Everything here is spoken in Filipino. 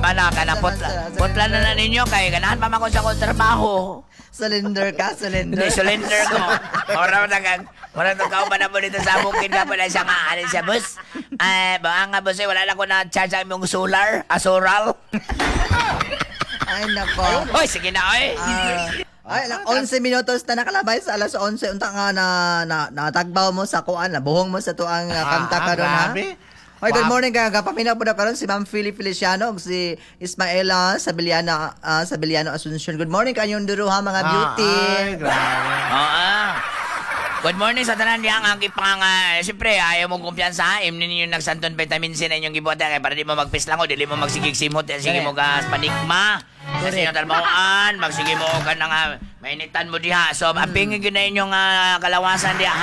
Kana putla na ninyo kay ganahan pa man ko sa kong trabaho. Cylinder ka, cylinder. Hindi cylinder ko. Ora to ka ba na mo dito sa bukid na pala siya nga alin siya bus. Ba nga boss wala lang ko na charge ang imong solar, soral. Ay, nako. Hoy, sige na oy. Ay, 11 minutos na nakalabay sa alas 11. Unta nga natagbaw mo sa kuan, buhong mo sa tuang kanta ka ron, ha? grabe. Hoy, good morning ka. Kapamina po na karon si Ma'am Philly Feliciano ug si Ismaela Sabiliano Asuncion. Good morning kanyong duro ha mga beauty. Ay, grabe. Oo. Good morning sa tanan diyan ang ipanga. Siyempre, ayaw mong kumpiyansa. Imnin ninyo nagsanton vitamin C na inyong gibuhat kay para di mo magpislang o dili mo magsigig simot. Sige mo gas panikma. Kasi yung talmawaan, magsige mo ka na nga, mainitan mo diha. So, apingin yun na inyong kalawasan diha.